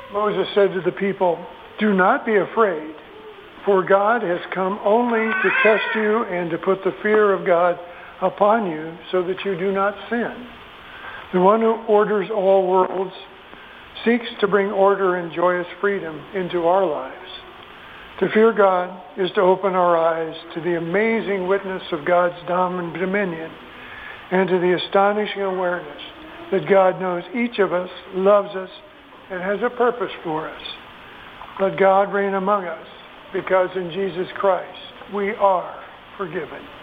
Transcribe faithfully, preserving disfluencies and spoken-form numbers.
Moses said to the people, "Do not be afraid, for God has come only to test you and to put the fear of God upon you so that you do not sin. The one who orders all worlds seeks to bring order and joyous freedom into our lives. To fear God is to open our eyes to the amazing witness of God's dominion and to the astonishing awareness that God knows each of us, loves us, and has a purpose for us. Let God reign among us, because in Jesus Christ we are forgiven."